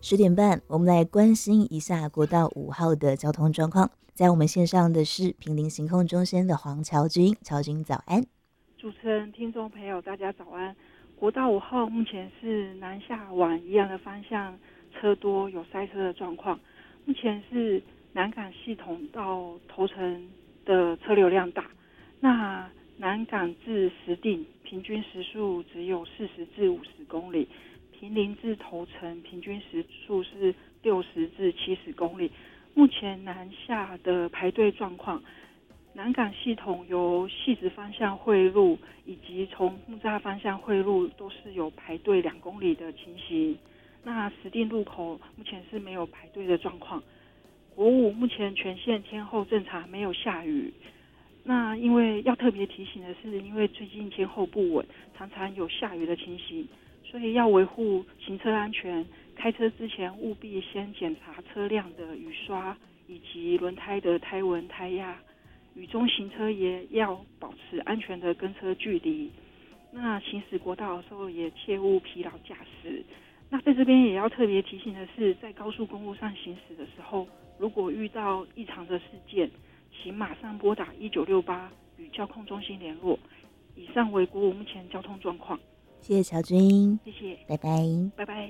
10点半，我们来关心一下国道5号的交通状况。在我们线上的是坪林行控中心的黄乔军，乔军早安。 主持人、听众朋友，大家早安。国道5号目前是南下往宜兰的方向车多，有塞车的状况。目前是南港系统到头城的车流量大，那南港至石碇平均时速只有40至50公里，坪林至头城平均时速是60至70公里。目前南下的排队状况，南港系统由汐止方向汇入以及从木栅方向汇入都是有排队2公里的情形。那石碇路口目前是没有排队的状况。国五目前全线天候正常，没有下雨。那因为要特别提醒的是，因为最近天候不稳，常常有下雨的情形，所以要维护行车安全，开车之前务必先检查车辆的雨刷以及轮胎的胎纹、胎压。雨中行车也要保持安全的跟车距离。那行驶国道的时候也切勿疲劳驾驶。那在这边也要特别提醒的是，在高速公路上行驶的时候，如果遇到异常的事件，请马上拨打1968与交通中心联络。以上为国五目前交通状况。 谢谢乔军， 谢谢， 拜拜， 拜拜。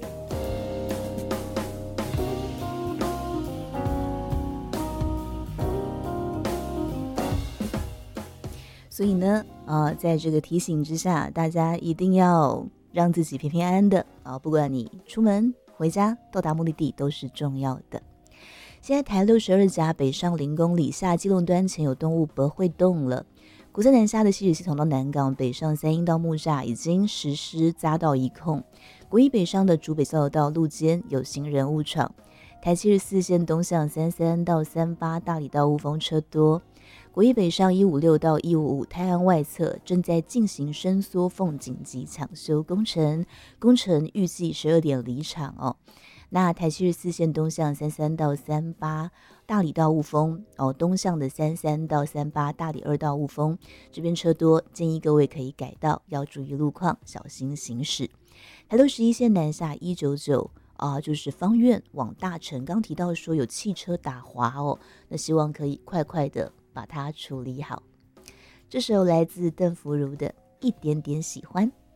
所以呢，在这个提醒之下，大家一定要让自己平平安安的啊，不管你出门、回家、到达目的地都是重要的。现在台62甲北上0公里，下基隆端前有动物不会动了。古塞南下的汐止系统到南港北上3英到木栅已经实施匝道一控，国一北上的竹北交流道路肩有行人误闯。台74线东向33到38大里到雾峰车多。国一北上156到155泰安外侧正在进行伸缩缝紧急抢修工程，工程预计12点离场哦。那台74线东向33到38大里到雾峰东向的33到38大里2到雾峰这边车多，建议各位可以改道，要注意路况，小心行驶。台61线南下199就是芳苑往大城，刚提到说有汽车打滑那希望可以快快的把它处理好。这首来自邓福如的一点点喜欢。